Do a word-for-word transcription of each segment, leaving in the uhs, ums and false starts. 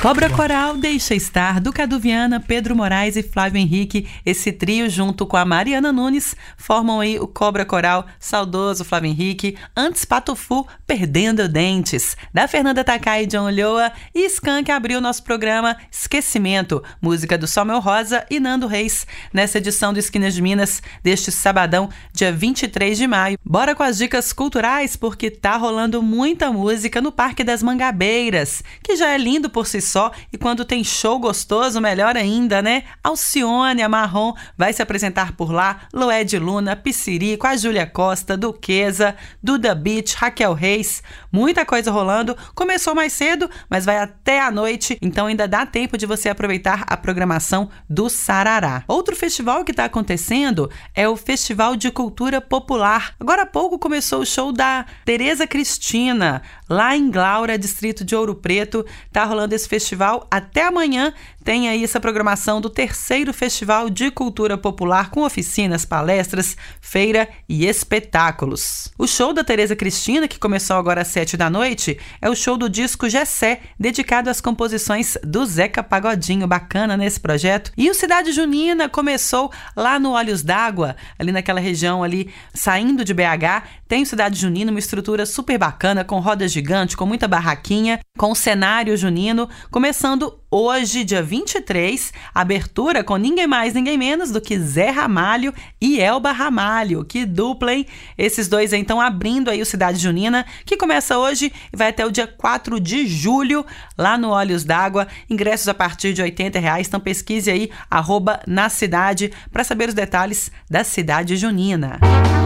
Cobra Coral, Deixa Estar, do Cadu Viana, Pedro Moraes e Flávio Henrique. Esse trio, junto com a Mariana Nunes, formam aí o Cobra Coral, saudoso Flávio Henrique. Antes, Patufu, Perdendo Dentes, da Fernanda Takai e John Ulloa. E Skank abriu nosso programa Esquecimento, música do Somel Rosa e Nando Reis, nessa edição do Esquinas de Minas, deste sabadão, dia vinte e três de maio. Bora com as dicas culturais, porque tá rolando muita música no Parque das Mangabeiras, que já é lindo por si só, e quando tem show gostoso, melhor ainda, né? Alcione, a Marrom, vai se apresentar por lá, Loed Luna, Pissirico, a Júlia Costa, Duquesa, Duda Beat, Raquel Reis, muita coisa rolando. Começou mais cedo, mas vai até a noite, então ainda dá tempo de você aproveitar a programação do Sarará. Outro festival que está acontecendo é o Festival de Cultura Popular. Agora há pouco começou o show da Tereza Cristina, lá em Glaura, distrito de Ouro Preto. Tá rolando esse festival até amanhã. Tem aí essa programação do terceiro Festival de Cultura Popular, com oficinas, palestras, feira e espetáculos. O show da Tereza Cristina, que começou agora às sete da noite, é o show do disco Gessé, dedicado às composições do Zeca Pagodinho. Bacana nesse projeto. E o Cidade Junina começou lá no Olhos d'Água, ali naquela região ali, saindo de B H. Tem o Cidade Junina, uma estrutura super bacana, com roda gigante, com muita barraquinha, com cenário junino, começando hoje, dia vinte e três, abertura com ninguém mais, ninguém menos do que Zé Ramalho e Elba Ramalho. Que dupla, hein? Esses dois aí estão abrindo aí o Cidade Junina, que começa hoje e vai até o dia quatro de julho, lá no Olhos d'Água. Ingressos a partir de oitenta reais, então pesquise aí, arroba na cidade, para saber os detalhes da Cidade Junina.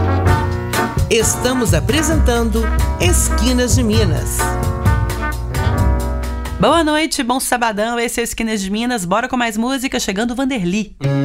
Estamos apresentando Esquinas de Minas. Boa noite, bom sabadão, esse é o Esquinas de Minas. Bora com mais música, chegando o Vanderly.